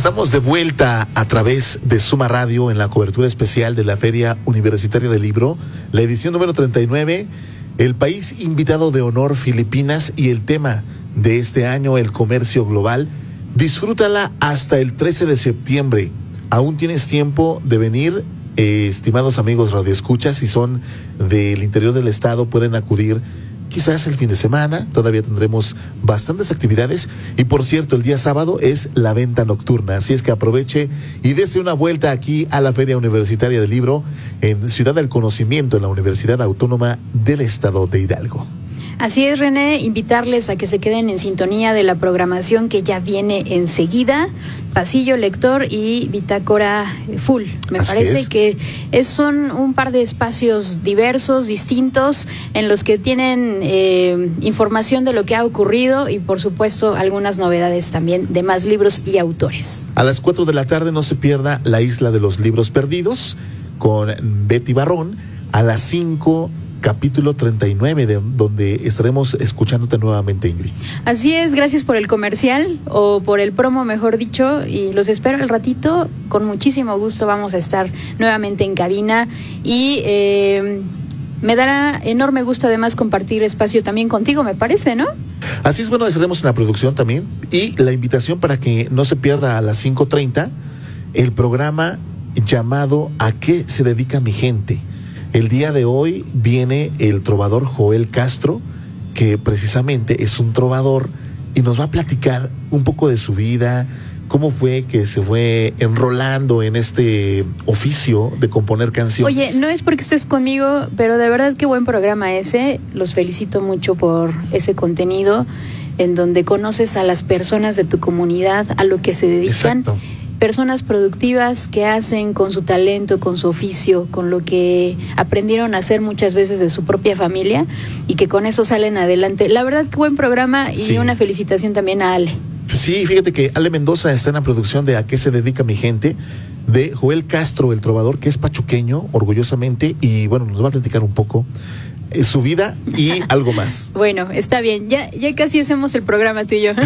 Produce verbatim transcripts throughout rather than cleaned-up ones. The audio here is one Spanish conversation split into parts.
Estamos de vuelta a través de Suma Radio en la cobertura especial de la Feria Universitaria del Libro, la edición número treinta y nueve, el país invitado de honor Filipinas y el tema de este año, el comercio global. Disfrútala hasta el trece de septiembre. Aún tienes tiempo de venir, eh, estimados amigos radioescuchas, si son del interior del estado pueden acudir quizás el fin de semana, todavía tendremos bastantes actividades y por cierto el día sábado es la venta nocturna, así es que aproveche y dése una vuelta aquí a la Feria Universitaria del Libro en Ciudad del Conocimiento, en la Universidad Autónoma del Estado de Hidalgo. Así es, René, invitarles a que se queden en sintonía de la programación que ya viene enseguida, Pasillo Lector y Bitácora Full. Me Así parece es. que es, son un par de espacios diversos, distintos, en los que tienen eh, información de lo que ha ocurrido y, por supuesto, algunas novedades también de más libros y autores. A las cuatro de la tarde no se pierda La Isla de los Libros Perdidos con Betty Barrón. A las cinco capítulo treinta y nueve, de, donde estaremos escuchándote nuevamente, Ingrid. Así es, gracias por el comercial, o por el promo, mejor dicho, y los espero al ratito, con muchísimo gusto vamos a estar nuevamente en cabina, y eh, me dará enorme gusto además compartir espacio también contigo, me parece, ¿no? Así es, bueno, estaremos en la producción también, y la invitación para que no se pierda a las cinco treinta, el programa llamado ¿A qué se dedica mi gente? El día de hoy viene el trovador Joel Castro, que precisamente es un trovador y nos va a platicar un poco de su vida, cómo fue que se fue enrolando en este oficio de componer canciones. Oye, no es porque estés conmigo, pero de verdad qué buen programa ese. Los felicito mucho por ese contenido en donde conoces a las personas de tu comunidad, a lo que se dedican. Exacto. Personas productivas que hacen con su talento, con su oficio, con lo que aprendieron a hacer muchas veces de su propia familia y que con eso salen adelante. La verdad, qué buen programa y Sí. una felicitación también a Ale. Sí, fíjate que Ale Mendoza está en la producción de ¿A qué se dedica mi gente? De Joel Castro, el trovador, que es pachuqueño, orgullosamente, y bueno, nos va a platicar un poco eh, su vida y algo más. Bueno, está bien, ya, ya casi hacemos el programa tú y yo.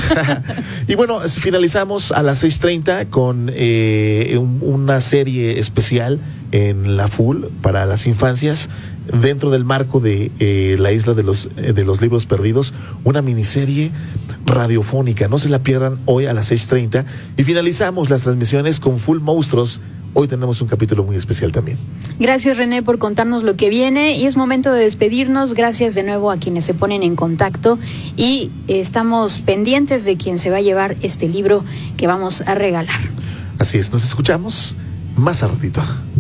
Y bueno, finalizamos a las seis treinta con eh, un, una serie especial en la Full para las infancias, dentro del marco de eh, la Isla de los, eh, de los Libros Perdidos, una miniserie radiofónica. No se la pierdan hoy a las seis treinta. Y finalizamos las transmisiones con Full Monstruos. Hoy tenemos un capítulo muy especial también. Gracias, René, por contarnos lo que viene y es momento de despedirnos. Gracias de nuevo a quienes se ponen en contacto y eh, estamos pendientes de quien se va a llevar este libro que vamos a regalar. Así es, nos escuchamos más a ratito.